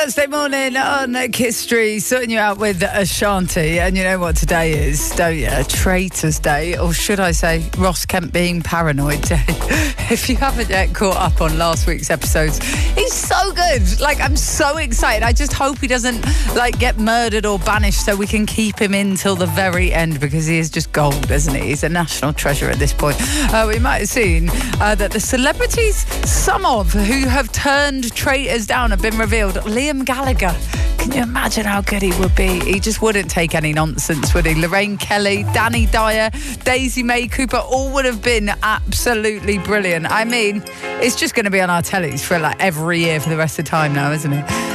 Thursday morning on Kiss Street, sorting you out with Ashanti. And you know what today is, don't you? Traitors Day, or should I say Ross Kemp being paranoid day. If you haven't yet caught up on last week's episodes, he's so good. Like, I'm so excited. I just hope he doesn't get murdered or banished so we can keep him in till the very end, because he is just gold, isn't he? He's a national treasure at this point. We might have seen that the celebrities, some of who have turned traitors down, have been revealed. Liam Gallagher, can you imagine how good he would be? He just wouldn't take any nonsense, would he? Lorraine Kelly, Danny Dyer, Daisy May Cooper, all would have been absolutely brilliant. I mean, it's just going to be on our tellies for every year for the rest of the time now, isn't it?